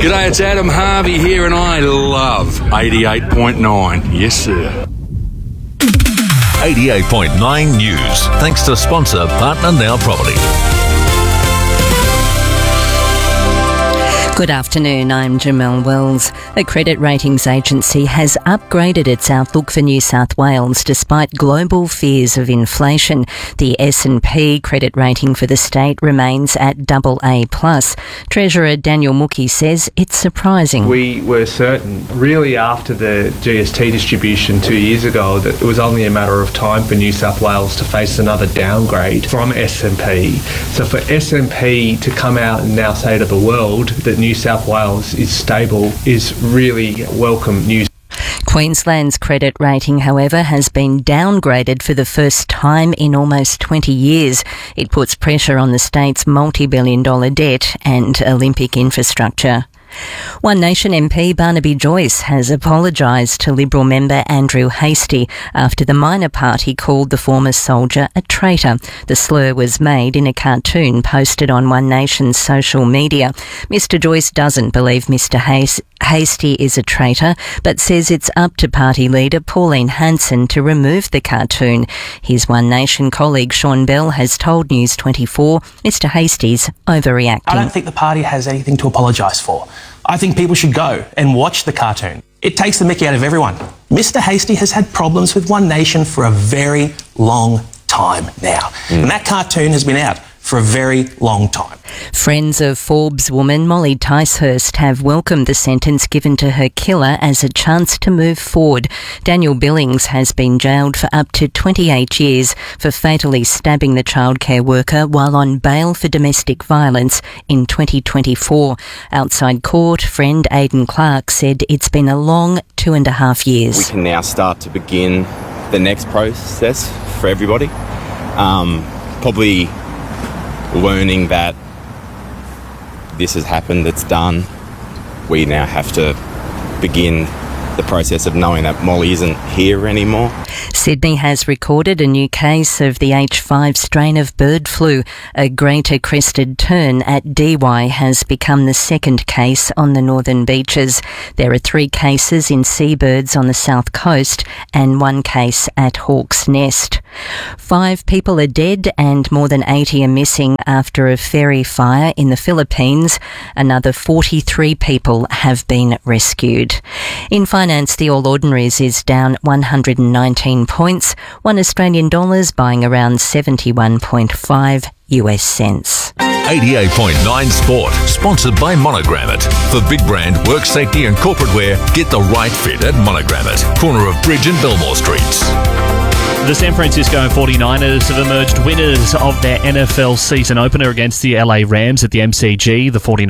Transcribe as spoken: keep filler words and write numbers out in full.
G'day, it's Adam Harvey here, and I love eighty-eight point nine. Yes, sir. eighty-eight point nine News, thanks to sponsor Partner Now Property. Good afternoon, I'm Jamelle Wells. A credit ratings agency has upgraded its outlook for New South Wales despite global fears of inflation. The S and P credit rating for the state remains at double A plus. Treasurer Daniel Mookie says it's surprising. We were certain, really after the G S T distribution two years ago, that it was only a matter of time for New South Wales to face another downgrade from S and P. So for S and P to come out and now say to the world that New South Wales is stable is really welcome news. Queensland's credit rating, however, has been downgraded for the first time in almost twenty years. It puts pressure on the state's multi-billion dollar debt and Olympic infrastructure. One Nation M P Barnaby Joyce has apologised to Liberal member Andrew Hastie after the minor party called the former soldier a traitor. The slur was made in a cartoon posted on One Nation's social media. Mister Joyce doesn't believe Mister Has- Hastie is a traitor, but says it's up to party leader Pauline Hanson to remove the cartoon. His One Nation colleague Sean Bell has told News twenty-four Mister Hastie's overreacting. I don't think the party has anything to apologise for. I think people should go and watch the cartoon. It takes the mickey out of everyone. Mister Hastie has had problems with One Nation for a very long time now. Mm. And that cartoon has been out for a very long time. Friends of Forbes woman Molly Ticehurst have welcomed the sentence given to her killer as a chance to move forward. Daniel Billings has been jailed for up to twenty-eight years for fatally stabbing the childcare worker while on bail for domestic violence in twenty twenty-four. Outside court, friend Aidan Clark said it's been a long two and a half years. We can now start to begin the next process for everybody. Um, probably learning that this has happened, it's done. We now have to begin the process of knowing that Molly isn't here anymore. Sydney has recorded a new case of the H five strain of bird flu. A greater crested tern at D Y has become the second case on the northern beaches. There are three cases in seabirds on the south coast and one case at Hawke's Nest. Five people are dead and more than eighty are missing after a ferry fire in the Philippines. Another forty-three people have been rescued. In finance, the All Ordinaries is down one hundred nineteen points, one Australian dollars buying around seventy-one point five U S cents. eighty-eight point nine Sport, sponsored by Monogram It. For big brand, work safety and corporate wear, get the right fit at Monogram It, corner of Bridge and Belmore Streets. The San Francisco forty-niners have emerged winners of their N F L season opener against the L A Rams at the M C G. The forty-niners